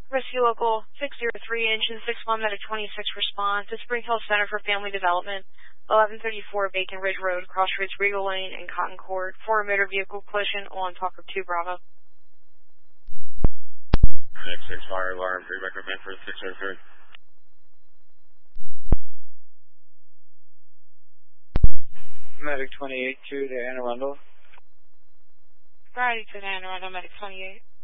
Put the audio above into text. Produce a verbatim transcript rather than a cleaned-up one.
Rescue Local six zero three, Engine six one, Medic twenty-six response to Spring Hill Center for Family Development, eleven thirty-four Bacon Ridge Road, Crossroads Regal Lane, and Cotton Court, for a motor vehicle collision on Talker two Bravo. Next six fire alarm, three recommend for six zero three. Medic twenty-eight to the Anne Arundel. Friday to the Anne Arundel, Medic twenty-eight.